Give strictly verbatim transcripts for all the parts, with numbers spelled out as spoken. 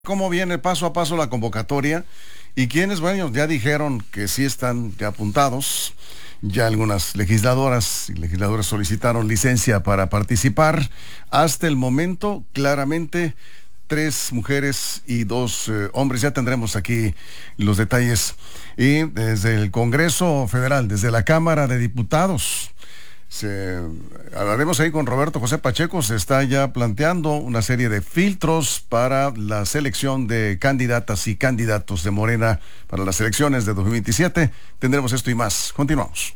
Cómo viene paso a paso la convocatoria y quienes, bueno, ya dijeron que sí están ya apuntados. Ya algunas legisladoras y legisladores solicitaron licencia para participar. Hasta el momento, claramente, tres mujeres y dos eh, hombres. Ya tendremos aquí los detalles. Y desde el Congreso Federal, desde la Cámara de Diputados, Se, hablaremos ahí con Roberto José Pacheco. Se está ya planteando una serie de filtros para la selección de candidatas y candidatos de Morena para las elecciones de dos mil veintisiete. Tendremos esto y más. Continuamos.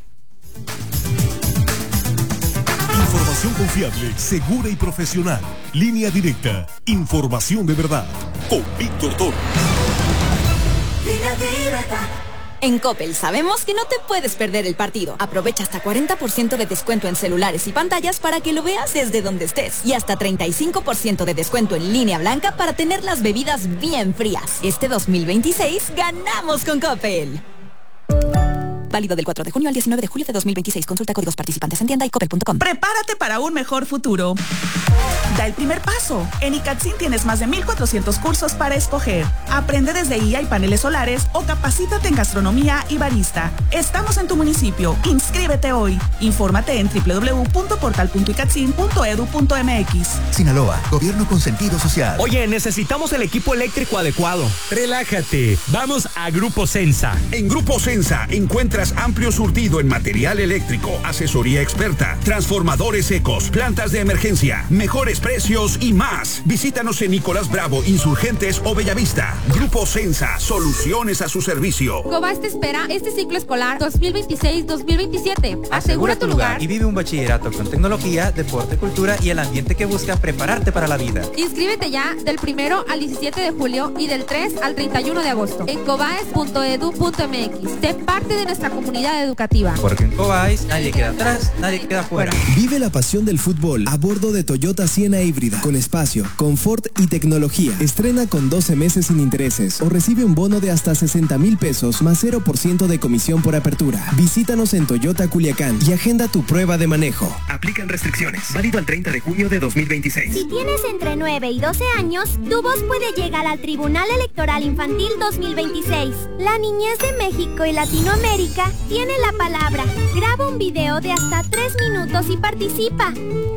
Información confiable, segura y profesional. Línea directa. Información de verdad. Con Víctor Torres. Línea directa. En Coppel sabemos que no te puedes perder el partido. Aprovecha hasta cuarenta por ciento de descuento en celulares y pantallas para que lo veas desde donde estés. Y hasta treinta y cinco por ciento de descuento en línea blanca para tener las bebidas bien frías. Este dos mil veintiséis ganamos con Coppel. Válido del cuatro de junio al diecinueve de julio de dos mil veintiséis. Consulta códigos participantes en tienda y coppel punto com. Prepárate para un mejor futuro. Da el primer paso. En ICATSIN tienes más de mil cuatrocientos cursos para escoger. Aprende desde I A y paneles solares o capacítate en gastronomía y barista. Estamos en tu municipio. Inscríbete hoy. Infórmate en doble u doble u doble u punto portal punto icatsin punto edu punto m x. Sinaloa, gobierno con sentido social. Oye, necesitamos el equipo eléctrico adecuado. Relájate. Vamos a Grupo Sensa. En Grupo Sensa encuentras amplio surtido en material eléctrico, asesoría experta, transformadores secos, plantas de emergencia, mejores precios y más. Visítanos en Nicolás Bravo, Insurgentes o Bellavista. Grupo Sensa, soluciones a su servicio. Cobas te espera este ciclo escolar dos mil veintiséis dos mil veintisiete. Asegura tu lugar y vive un bachillerato con tecnología, deporte, cultura y el ambiente que busca prepararte para la vida. Inscríbete ya del primero al diecisiete de julio y del tres al treinta y uno de agosto en cobaes punto edu punto m x. Sé parte de nuestra comunidad educativa. Porque en Cobais nadie queda atrás, nadie queda fuera. Vive la pasión del fútbol a bordo de Toyota Siena híbrida, con espacio, confort y tecnología. Estrena con doce meses sin intereses o recibe un bono de hasta sesenta mil pesos más cero por ciento de comisión por apertura. Visítanos en Toyota Culiacán y agenda tu prueba de manejo. Aplican restricciones. Válido al treinta de junio de dos mil veintiséis. Si tienes entre nueve y doce años, tu voz puede llegar al Tribunal Electoral Infantil dos mil veintiséis. La niñez de México y Latinoamérica tiene la palabra. Graba un video de hasta tres minutos y participa.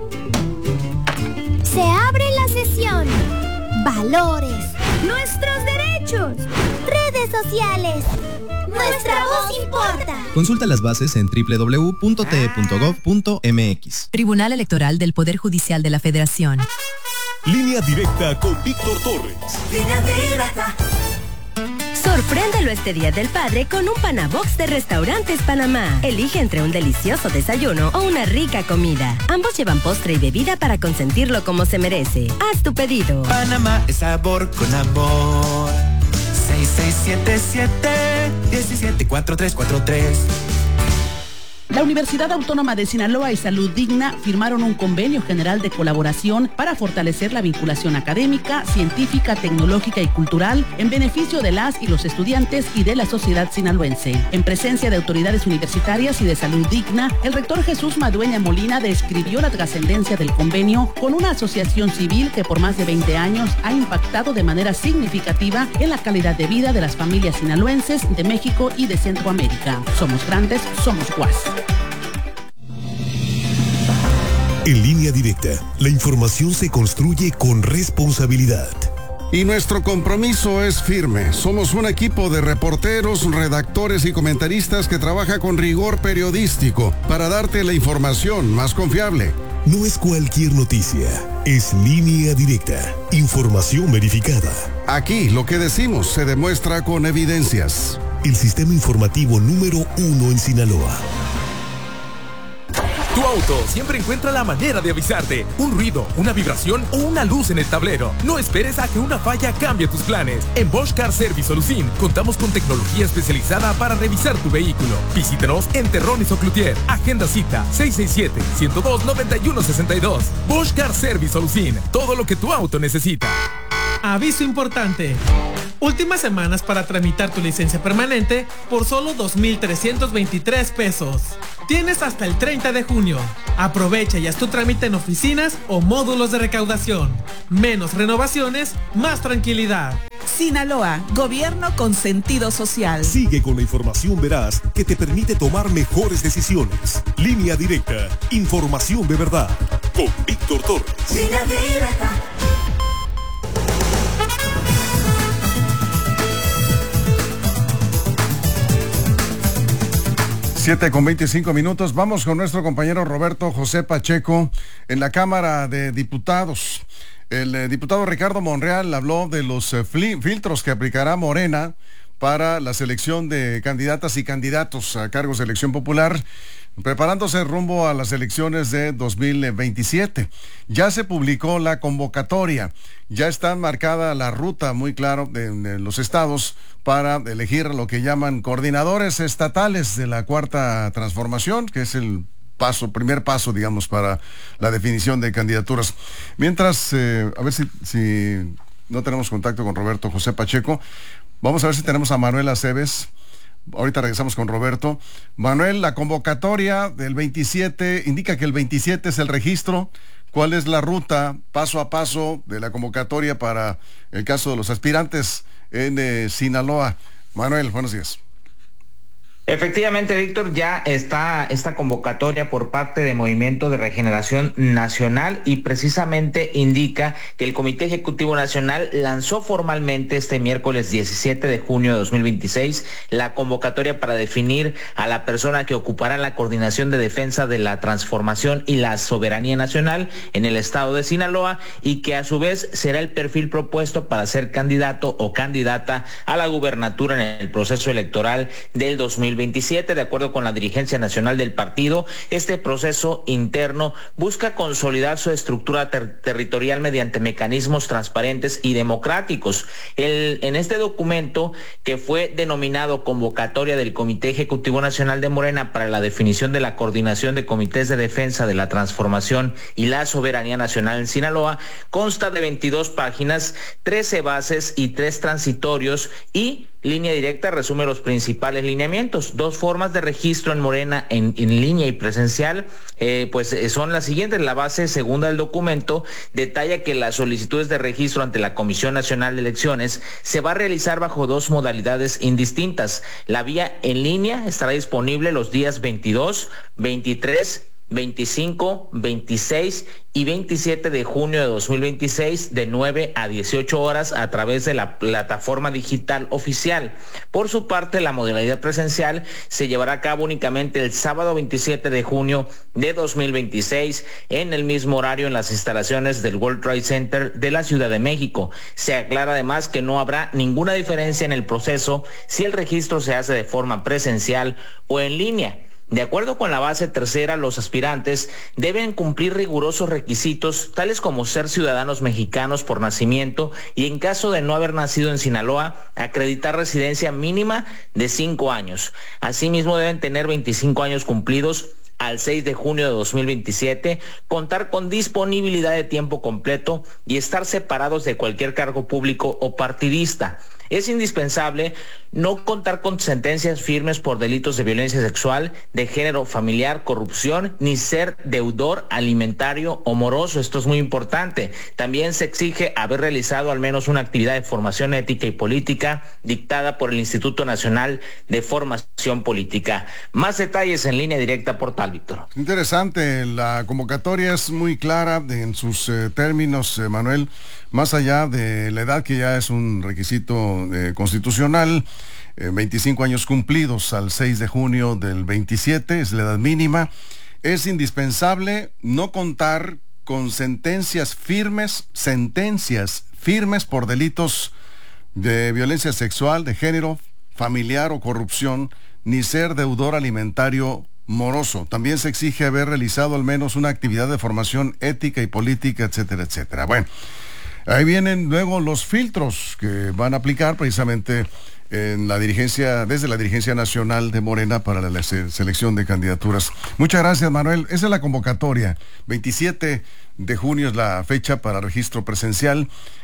Se abre la sesión. Valores. Nuestros derechos. Redes sociales. Nuestra voz importa. Consulta las bases en doble u doble u doble u punto t e punto gov punto m x. Tribunal Electoral del Poder Judicial de la Federación. Línea directa con Víctor Torres. Línea directa. Sorpréndelo este Día del Padre con un Panabox de Restaurantes Panamá. Elige entre un delicioso desayuno o una rica comida. Ambos llevan postre y bebida para consentirlo como se merece. Haz tu pedido. Panamá es sabor con amor. seis seis siete siete, uno siete cuatro tres cuatro tres. La Universidad Autónoma de Sinaloa y Salud Digna firmaron un convenio general de colaboración para fortalecer la vinculación académica, científica, tecnológica y cultural en beneficio de las y los estudiantes y de la sociedad sinaloense. En presencia de autoridades universitarias y de Salud Digna, el rector Jesús Madueña Molina describió la trascendencia del convenio con una asociación civil que por más de veinte años ha impactado de manera significativa en la calidad de vida de las familias sinaloenses de México y de Centroamérica. Somos grandes, somos U A S. En Línea Directa, la información se construye con responsabilidad. Y nuestro compromiso es firme. Somos un equipo de reporteros, redactores y comentaristas que trabaja con rigor periodístico para darte la información más confiable. No es cualquier noticia, es Línea Directa, información verificada. Aquí lo que decimos se demuestra con evidencias. El sistema informativo número uno en Sinaloa. Tu auto siempre encuentra la manera de avisarte. Un ruido, una vibración o una luz en el tablero. No esperes a que una falla cambie tus planes. En Bosch Car Service Solucin contamos con tecnología especializada para revisar tu vehículo. Visítanos en Terrones o Cloutier. Agenda cita seis seis siete, uno cero dos, nueve uno seis dos. Bosch Car Service Solucin. Todo lo que tu auto necesita. Aviso importante. Últimas semanas para tramitar tu licencia permanente por solo dos mil trescientos veintitrés pesos. Tienes hasta el treinta de junio. Aprovecha y haz tu trámite en oficinas o módulos de recaudación. Menos renovaciones, más tranquilidad. Sinaloa, gobierno con sentido social. Sigue con la información veraz que te permite tomar mejores decisiones. Línea Directa, información de verdad. Con Víctor Torres. Línea Directa. siete con veinticinco minutos. Vamos con nuestro compañero Roberto José Pacheco en la Cámara de Diputados. El eh, diputado Ricardo Monreal habló de los eh, filtros que aplicará Morena para la selección de candidatas y candidatos a cargos de elección popular, preparándose rumbo a las elecciones de dos mil veintisiete. Ya se publicó la convocatoria, ya está marcada la ruta muy claro de, de los estados para elegir lo que llaman coordinadores estatales de la Cuarta Transformación, que es el paso, primer paso, digamos, para la definición de candidaturas. Mientras, eh, a ver si, si no tenemos contacto con Roberto José Pacheco, vamos a ver si tenemos a Manuel Aceves. Ahorita regresamos con Roberto. Manuel, la convocatoria del veintisiete indica que el veintisiete es el registro. ¿Cuál es la ruta paso a paso de la convocatoria para el caso de los aspirantes en eh, Sinaloa? Manuel, buenos días. Efectivamente, Víctor, ya está esta convocatoria por parte de Movimiento de Regeneración Nacional y precisamente indica que el Comité Ejecutivo Nacional lanzó formalmente este miércoles diecisiete de junio de dos mil veintiséis la convocatoria para definir a la persona que ocupará la coordinación de defensa de la transformación y la soberanía nacional en el estado de Sinaloa y que a su vez será el perfil propuesto para ser candidato o candidata a la gubernatura en el proceso electoral del dos mil veintisiete. De acuerdo con la dirigencia nacional del partido, este proceso interno busca consolidar su estructura ter- territorial mediante mecanismos transparentes y democráticos. El, en este documento, que fue denominado Convocatoria del Comité Ejecutivo Nacional de Morena para la definición de la coordinación de comités de defensa de la transformación y la soberanía nacional en Sinaloa, consta de veintidós páginas, trece bases y tres transitorios, y Línea Directa resume los principales lineamientos. Dos formas de registro en Morena en, en línea y presencial, eh, pues eh, son las siguientes. La base segunda del documento detalla que las solicitudes de registro ante la Comisión Nacional de Elecciones se va a realizar bajo dos modalidades indistintas. La vía en línea estará disponible los días veintidós, veintitrés, veinticinco, veintiséis y veintisiete de junio de dos mil veintiséis de nueve a dieciocho horas a través de la plataforma digital oficial. Por su parte, la modalidad presencial se llevará a cabo únicamente el sábado veintisiete de junio de dos mil veintiséis en el mismo horario en las instalaciones del World Trade Center de la Ciudad de México. Se aclara además que no habrá ninguna diferencia en el proceso si el registro se hace de forma presencial o en línea. De acuerdo con la base tercera, los aspirantes deben cumplir rigurosos requisitos, tales como ser ciudadanos mexicanos por nacimiento y, en caso de no haber nacido en Sinaloa, acreditar residencia mínima de cinco años. Asimismo, deben tener veinticinco años cumplidos al seis de junio de dos mil veintisiete, contar con disponibilidad de tiempo completo y estar separados de cualquier cargo público o partidista. Es indispensable no contar con sentencias firmes por delitos de violencia sexual, de género familiar, corrupción, ni ser deudor alimentario o moroso. Esto es muy importante. También se exige haber realizado al menos una actividad de formación ética y política dictada por el Instituto Nacional de Formación Política. Más detalles en Línea Directa Portal, Víctor. Interesante, la convocatoria es muy clara en sus eh, términos, eh, Manuel. Más allá de la edad, que ya es un requisito eh, constitucional, eh, veinticinco años cumplidos al seis de junio del veintisiete, es la edad mínima. Es indispensable no contar con sentencias firmes, sentencias firmes por delitos de violencia sexual, de género, familiar o corrupción, ni ser deudor alimentario moroso. También se exige haber realizado al menos una actividad de formación ética y política, etcétera, etcétera. Bueno, ahí vienen luego los filtros que van a aplicar precisamente en la dirigencia, desde la dirigencia nacional de Morena para la selección de candidaturas. Muchas gracias, Manuel. Esa es la convocatoria. veintisiete de junio es la fecha para registro presencial.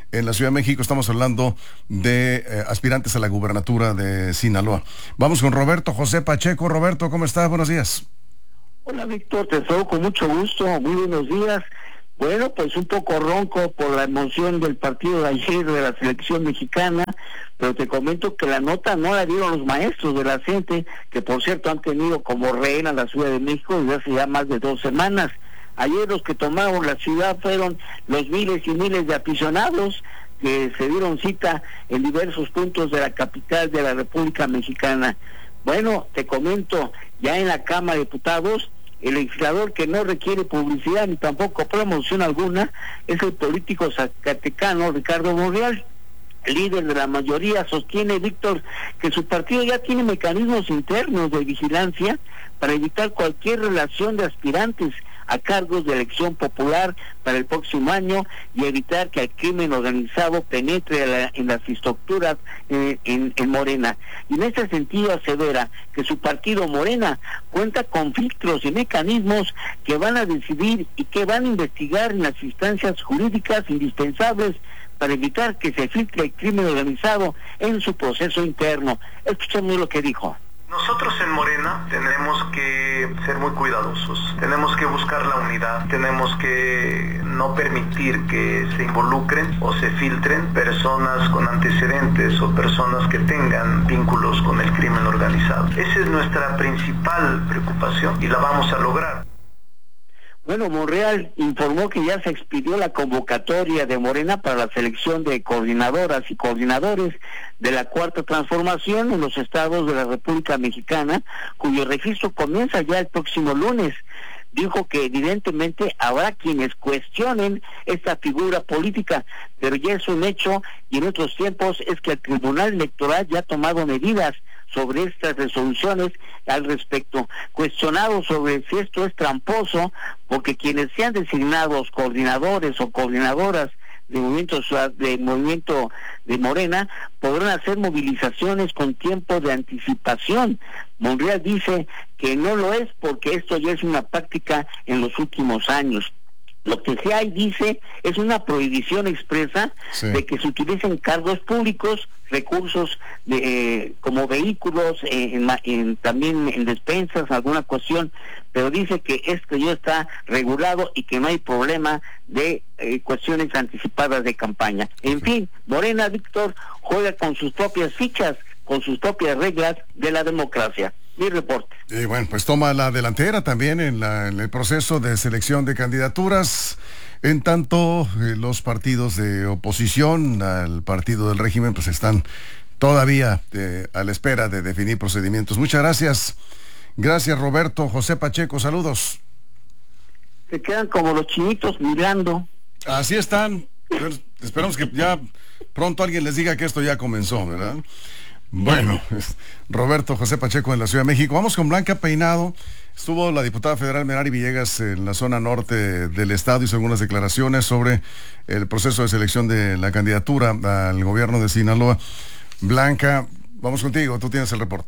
en la Ciudad de México. Estamos hablando de eh, aspirantes a la gubernatura de Sinaloa. Vamos con Roberto José Pacheco. Roberto, ¿cómo estás? Buenos días. Hola, Víctor, te saludo con mucho gusto. Muy buenos días. Bueno, pues un poco ronco por la emoción del partido de ayer de la selección mexicana, pero te comento que la nota no la dieron los maestros de la C E N T E, que por cierto han tenido como rehén a la Ciudad de México desde hace ya más de dos semanas. Ayer los que tomaron la ciudad fueron los miles y miles de aficionados que se dieron cita en diversos puntos de la capital de la República Mexicana. Bueno, te comento, ya en la Cámara de Diputados, el legislador que no requiere publicidad ni tampoco promoción alguna es el político zacatecano Ricardo Monreal. Líder de la mayoría, sostiene, Víctor, que su partido ya tiene mecanismos internos de vigilancia para evitar cualquier relación de aspirantes a cargos de elección popular para el próximo año y evitar que el crimen organizado penetre la, en las estructuras eh, en, en Morena. Y en este sentido asevera que su partido Morena cuenta con filtros y mecanismos que van a decidir y que van a investigar en las instancias jurídicas indispensables para evitar que se filtre el crimen organizado en su proceso interno. Escuchemos lo que dijo. Nosotros en Morena tenemos que ser muy cuidadosos, tenemos que buscar la unidad, tenemos que no permitir que se involucren o se filtren personas con antecedentes o personas que tengan vínculos con el crimen organizado. Esa es nuestra principal preocupación y la vamos a lograr. Bueno, Monreal informó que ya se expidió la convocatoria de Morena para la selección de coordinadoras y coordinadores de la Cuarta Transformación en los estados de la República Mexicana, cuyo registro comienza ya el próximo lunes. Dijo que evidentemente habrá quienes cuestionen esta figura política, pero ya es un hecho y en otros tiempos es que el Tribunal Electoral ya ha tomado medidas sobre estas resoluciones al respecto, cuestionado sobre si esto es tramposo, porque quienes sean designados coordinadores o coordinadoras de movimiento de movimiento de Morena podrán hacer movilizaciones con tiempo de anticipación. Monreal dice que no lo es porque esto ya es una práctica en los últimos años. Lo que sí hay, dice, es una prohibición expresa sí. de que se utilicen cargos públicos, recursos de, eh, como vehículos, eh, en, en, también en despensas, alguna cuestión, pero dice que esto ya está regulado y que no hay problema de eh, cuestiones anticipadas de campaña. En fin, Morena, Víctor, juega con sus propias fichas, con sus propias reglas de la democracia. Mi reporte. Y bueno, pues toma la delantera también en, la, en el proceso de selección de candidaturas, en tanto eh, los partidos de oposición al partido del régimen pues están todavía eh, a la espera de definir procedimientos. Muchas gracias. Gracias, Roberto José Pacheco, saludos. Se quedan como los chinitos mirando. Así están. Esperamos que ya pronto alguien les diga que esto ya comenzó, ¿verdad? Bueno, Roberto José Pacheco en la Ciudad de México. Vamos con Blanca Peinado. Estuvo la diputada federal Merari Villegas en la zona norte del estado, hizo algunas declaraciones sobre el proceso de selección de la candidatura al gobierno de Sinaloa. Blanca, vamos contigo, tú tienes el reporte.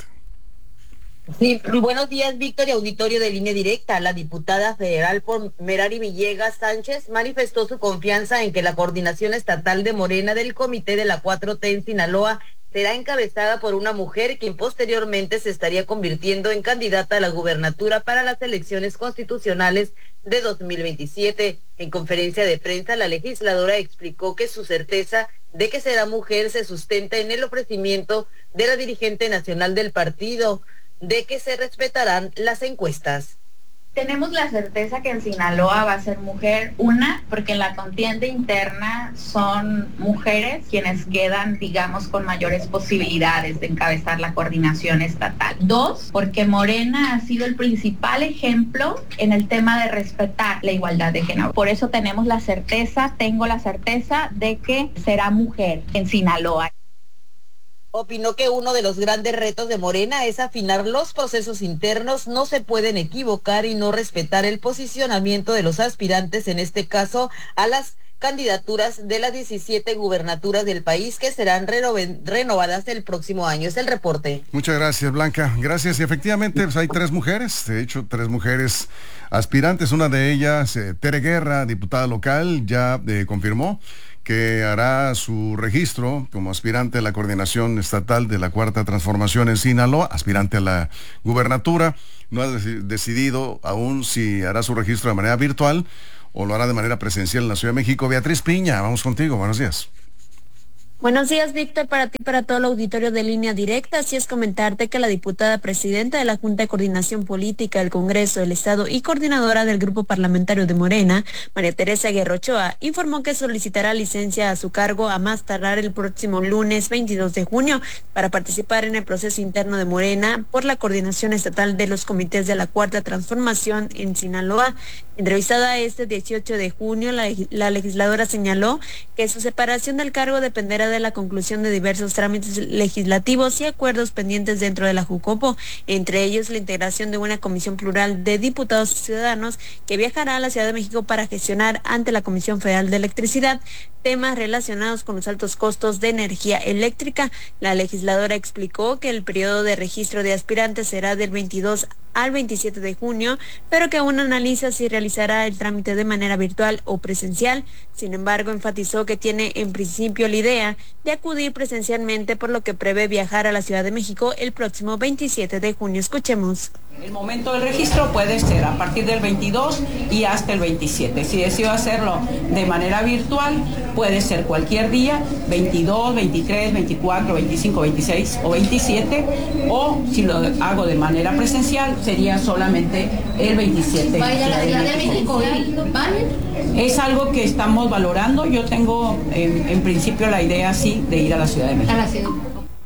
Sí, buenos días, Víctor y auditorio de Línea Directa. La diputada federal por Merari Villegas Sánchez manifestó su confianza en que la coordinación estatal de Morena del Comité de la cuatro T en Sinaloa será encabezada por una mujer quien posteriormente se estaría convirtiendo en candidata a la gubernatura para las elecciones constitucionales de dos mil veintisiete. En conferencia de prensa, la legisladora explicó que su certeza de que será mujer se sustenta en el ofrecimiento de la dirigente nacional del partido de que se respetarán las encuestas. Tenemos la certeza que en Sinaloa va a ser mujer, una, porque en la contienda interna son mujeres quienes quedan, digamos, con mayores posibilidades de encabezar la coordinación estatal. Dos, porque Morena ha sido el principal ejemplo en el tema de respetar la igualdad de género. Por eso tenemos la certeza, tengo la certeza de que será mujer en Sinaloa. Opinó que uno de los grandes retos de Morena es afinar los procesos internos, no se pueden equivocar y no respetar el posicionamiento de los aspirantes, en este caso a las candidaturas de las diecisiete gubernaturas del país que serán renove- renovadas el próximo año. Es el reporte. Muchas gracias, Blanca. Gracias. Y efectivamente pues, hay tres mujeres, de hecho tres mujeres aspirantes, una de ellas, eh, Tere Guerra, diputada local, ya eh, confirmó que hará su registro como aspirante a la coordinación estatal de la Cuarta Transformación en Sinaloa, aspirante a la gubernatura. No ha decidido aún si hará su registro de manera virtual o lo hará de manera presencial en la Ciudad de México. Beatriz Piña, vamos contigo, buenos días. Buenos días, Víctor, para ti y para todo el auditorio de Línea Directa. Así es comentarte que la diputada presidenta de la Junta de Coordinación Política del Congreso del Estado y coordinadora del Grupo Parlamentario de Morena, María Teresa Aguirre Ochoa, informó que solicitará licencia a su cargo a más tardar el próximo lunes veintidós de junio para participar en el proceso interno de Morena por la coordinación estatal de los comités de la Cuarta Transformación en Sinaloa. Entrevistada este dieciocho de junio, la, la legisladora señaló que su separación del cargo dependerá de la conclusión de diversos trámites legislativos y acuerdos pendientes dentro de la Jucopo, entre ellos la integración de una comisión plural de diputados y ciudadanos que viajará a la Ciudad de México para gestionar ante la Comisión Federal de Electricidad temas relacionados con los altos costos de energía eléctrica. La legisladora explicó que el periodo de registro de aspirantes será del veintidós al veintisiete de junio, pero que aún analiza si realizará el trámite de manera virtual o presencial. Sin embargo, enfatizó que tiene en principio la idea de acudir presencialmente, por lo que prevé viajar a la Ciudad de México el próximo veintisiete de junio. Escuchemos. El momento del registro puede ser a partir del veintidós y hasta el veintisiete. Si decido hacerlo de manera virtual, puede ser cualquier día, veintidós, veintitrés, veinticuatro, veinticinco, veintiséis o veintisiete, o si lo hago de manera presencial, sería solamente el veintisiete. ¿Vaya a la Ciudad de México? Es algo que estamos valorando. Yo tengo en, en principio la idea, sí, de ir a la Ciudad de México. A la ciudad.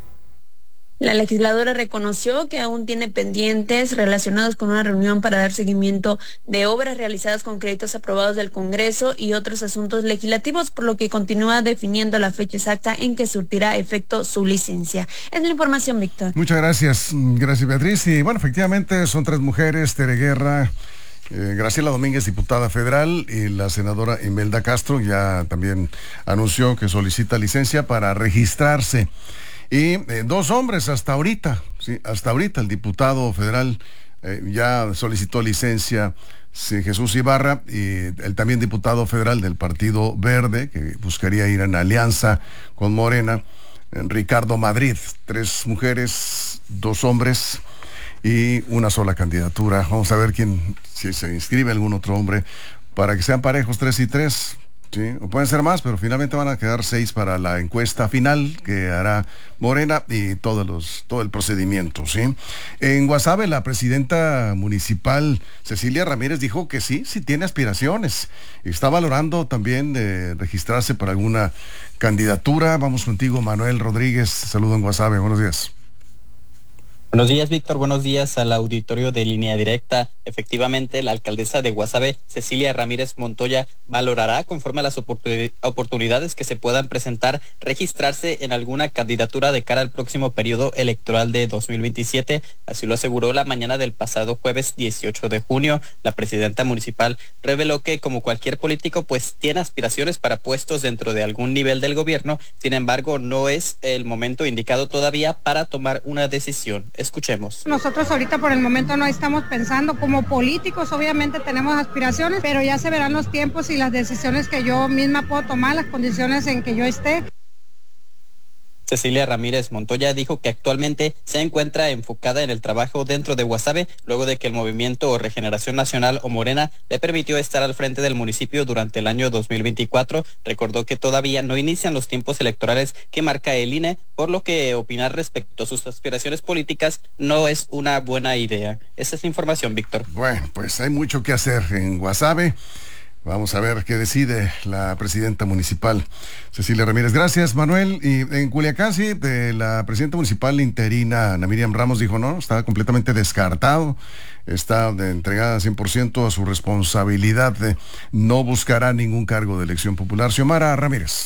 La legisladora reconoció que aún tiene pendientes relacionados con una reunión para dar seguimiento de obras realizadas con créditos aprobados del Congreso y otros asuntos legislativos, por lo que continúa definiendo la fecha exacta en que surtirá efecto su licencia. Es la información, Víctor. Muchas gracias. Gracias, Beatriz. Y bueno, efectivamente son tres mujeres: Tere Guerra, eh, Graciela Domínguez, diputada federal, y la senadora Imelda Castro ya también anunció que solicita licencia para registrarse. Y eh, dos hombres hasta ahorita, sí, hasta ahorita el diputado federal eh, ya solicitó licencia, sí, Jesús Ibarra, y el también diputado federal del Partido Verde, que buscaría ir en alianza con Morena, eh, Ricardo Madrid. Tres mujeres, dos hombres y una sola candidatura. Vamos a ver quién, si se inscribe algún otro hombre, para que sean parejos tres y tres. Sí, o pueden ser más, pero finalmente van a quedar seis para la encuesta final que hará Morena y todos los, todo el procedimiento, ¿sí? En Guasave, la presidenta municipal Cecilia Ramírez dijo que sí, sí tiene aspiraciones. Está valorando también de registrarse para alguna candidatura. Vamos contigo, Manuel Rodríguez. Saludo en Guasave, buenos días. Buenos días, Víctor. Buenos días al auditorio de Línea Directa. Efectivamente, la alcaldesa de Guasave, Cecilia Ramírez Montoya, valorará, conforme a las oportunidades que se puedan presentar, registrarse en alguna candidatura de cara al próximo periodo electoral de dos mil veintisiete. Así lo aseguró la mañana del pasado jueves dieciocho de junio. La presidenta municipal reveló que, como cualquier político, pues tiene aspiraciones para puestos dentro de algún nivel del gobierno. Sin embargo, no es el momento indicado todavía para tomar una decisión. Escuchemos. Nosotros ahorita por el momento no estamos pensando, como políticos obviamente tenemos aspiraciones, pero ya se verán los tiempos y las decisiones que yo misma puedo tomar, las condiciones en que yo esté. Cecilia Ramírez Montoya dijo que actualmente se encuentra enfocada en el trabajo dentro de Guasave, luego de que el Movimiento Regeneración Nacional o Morena le permitió estar al frente del municipio durante el año dos mil veinticuatro. Recordó que todavía no inician los tiempos electorales que marca el I N E, por lo que opinar respecto a sus aspiraciones políticas no es una buena idea. Esa es la información, Víctor. Bueno, pues hay mucho que hacer en Guasave. Vamos a ver qué decide la presidenta municipal, Cecilia Ramírez. Gracias, Manuel. Y en Culiacán, sí, de la presidenta municipal interina, Ana Miriam Ramos, dijo no, está completamente descartado, está de entregada cien por ciento a su responsabilidad, de, no buscará ningún cargo de elección popular. Xiomara Ramírez.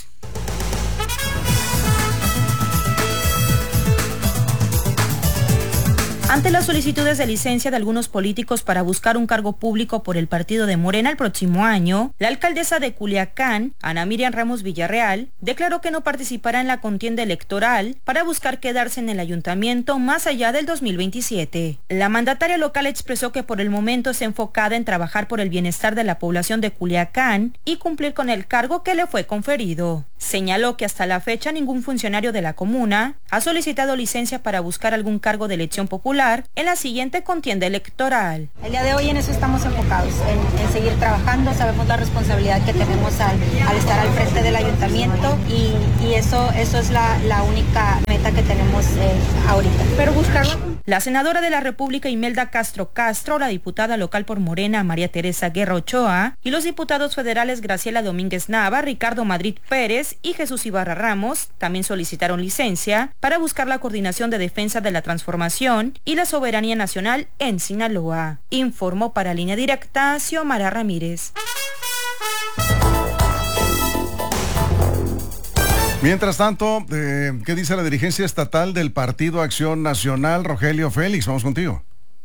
Ante las solicitudes de licencia de algunos políticos para buscar un cargo público por el partido de Morena el próximo año, la alcaldesa de Culiacán, Ana Miriam Ramos Villarreal, declaró que no participará en la contienda electoral para buscar quedarse en el ayuntamiento más allá del dos mil veintisiete. La mandataria local expresó que por el momento está enfocada en trabajar por el bienestar de la población de Culiacán y cumplir con el cargo que le fue conferido. Señaló que hasta la fecha ningún funcionario de la comuna ha solicitado licencia para buscar algún cargo de elección popular en la siguiente contienda electoral. El día de hoy en eso estamos enfocados, en, en seguir trabajando. Sabemos la responsabilidad que tenemos al, al estar al frente del ayuntamiento y, y eso, eso es la, la única meta que tenemos eh, ahorita. Pero buscarlo. La senadora de la República Imelda Castro Castro, la diputada local por Morena María Teresa Guerra Ochoa y los diputados federales Graciela Domínguez Nava, Ricardo Madrid Pérez y Jesús Ibarra Ramos también solicitaron licencia para buscar la coordinación de defensa de la transformación y la soberanía nacional en Sinaloa. Informó para Línea Directa Xiomara Ramírez. Mientras tanto, eh, ¿qué dice la dirigencia estatal del Partido Acción Nacional? Rogelio Félix, vamos contigo.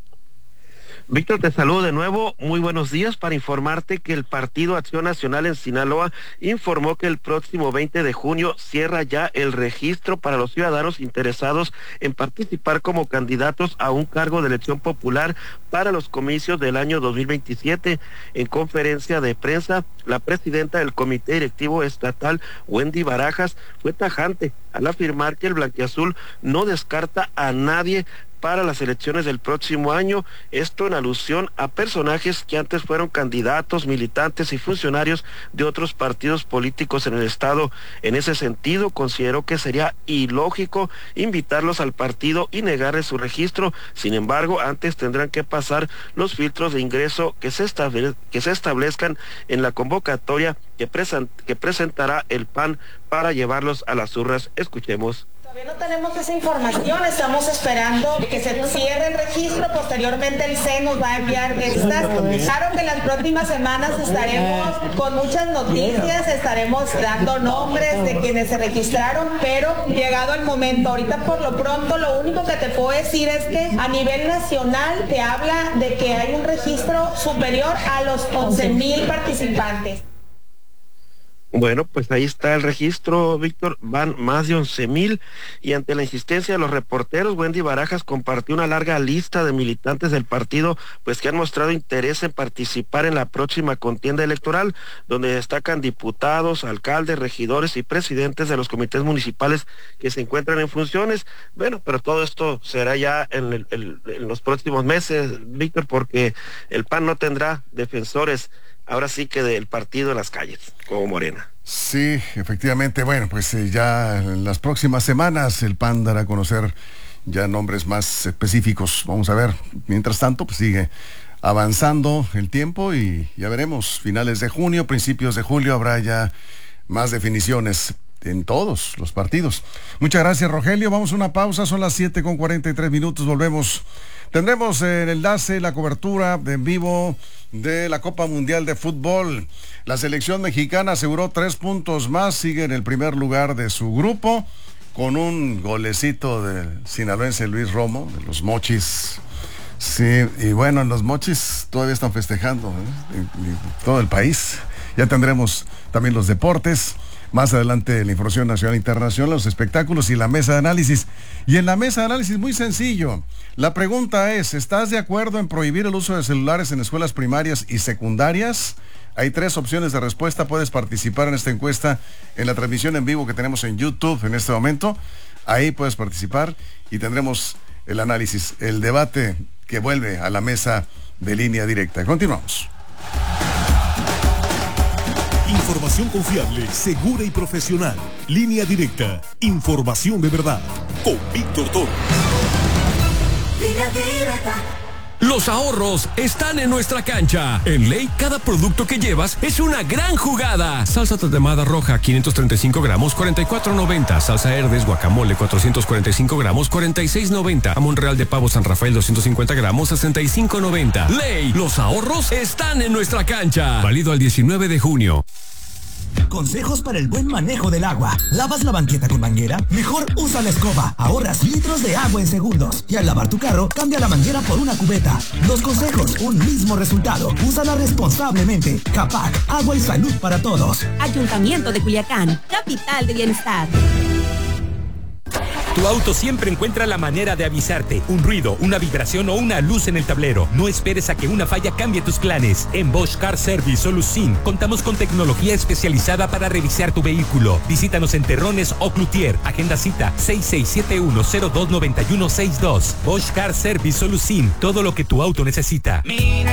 Víctor, te saludo de nuevo. Muy buenos días para informarte que el Partido Acción Nacional en Sinaloa informó que el próximo veinte de junio cierra ya el registro para los ciudadanos interesados en participar como candidatos a un cargo de elección popular para los comicios del año dos mil veintisiete. En conferencia de prensa, la presidenta del Comité Directivo Estatal, Wendy Barajas, fue tajante al afirmar que el blanquiazul no descarta a nadie para las elecciones del próximo año, esto en alusión a personajes que antes fueron candidatos, militantes y funcionarios de otros partidos políticos en el estado. En ese sentido, consideró que sería ilógico invitarlos al partido y negarles su registro. Sin embargo, antes tendrán que pasar los filtros de ingreso que se, estable, que se establezcan en la convocatoria que, present, que presentará el P A N para llevarlos a las urnas. Escuchemos. Todavía no tenemos esa información, estamos esperando que se cierre el registro, posteriormente el C E N nos va a enviar estas. Claro que en las próximas semanas estaremos con muchas noticias, estaremos dando nombres de quienes se registraron, pero llegado el momento, ahorita por lo pronto lo único que te puedo decir es que a nivel nacional te habla de que hay un registro superior a los once mil participantes. Bueno, pues ahí está el registro, Víctor, van más de once mil, y ante la insistencia de los reporteros, Wendy Barajas compartió una larga lista de militantes del partido, pues que han mostrado interés en participar en la próxima contienda electoral, donde destacan diputados, alcaldes, regidores y presidentes de los comités municipales que se encuentran en funciones. Bueno, pero todo esto será ya en, el, el, en los próximos meses, Víctor, porque el P A N no tendrá defensores ahora sí que del partido en las calles, como Morena. Sí, efectivamente. Bueno, pues eh, ya en las próximas semanas el P A N dará a conocer ya nombres más específicos. Vamos a ver. Mientras tanto, pues sigue avanzando el tiempo y ya veremos. Finales de junio, principios de julio habrá ya más definiciones en todos los partidos. Muchas gracias, Rogelio. Vamos a una pausa. Son las siete con cuarenta y tres minutos. Volvemos. Tendremos el enlace, la cobertura de en vivo de la Copa Mundial de Fútbol. La selección mexicana aseguró tres puntos más, sigue en el primer lugar de su grupo, con un golecito del sinaloense Luis Romo, de los Mochis. Sí, y bueno, en los Mochis todavía están festejando, ¿eh? en, en todo el país. Ya tendremos también los deportes. Más adelante la información nacional e internacional, los espectáculos y la mesa de análisis. Y en la mesa de análisis, muy sencillo. La pregunta es, ¿estás de acuerdo en prohibir el uso de celulares en escuelas primarias y secundarias? Hay tres opciones de respuesta. Puedes participar en esta encuesta en la transmisión en vivo que tenemos en YouTube en este momento. Ahí puedes participar y tendremos el análisis, el debate que vuelve a la mesa de Línea Directa. Continuamos. Información confiable, segura y profesional. Línea Directa. Información de verdad. Con Víctor Toro. Línea Directa. Los ahorros están en nuestra cancha. En Ley, cada producto que llevas es una gran jugada. Salsa tatemada roja, quinientos treinta y cinco gramos, cuarenta y cuatro noventa. Salsa Herdes guacamole, cuatrocientos cuarenta y cinco gramos, cuarenta y seis noventa. Jamón Real de Pavo San Rafael, doscientos cincuenta gramos, sesenta y cinco noventa. Ley, los ahorros están en nuestra cancha. Válido al diecinueve de junio. Consejos para el buen manejo del agua. ¿Lavas la banqueta con manguera? Mejor usa la escoba. Ahorras litros de agua en segundos. Y al lavar tu carro, cambia la manguera por una cubeta. Dos consejos, un mismo resultado. Úsala responsablemente. Capac, agua y salud para todos. Ayuntamiento de Culiacán, capital de bienestar. Tu auto siempre encuentra la manera de avisarte. Un ruido, una vibración o una luz en el tablero. No esperes a que una falla cambie tus planes. En Bosch Car Service Solusin contamos con tecnología especializada para revisar tu vehículo. Visítanos en Terrones o Cloutier. Agenda cita seis seis siete uno cero dos nueve uno seis dos. Bosch Car Service Solusin. Todo lo que tu auto necesita.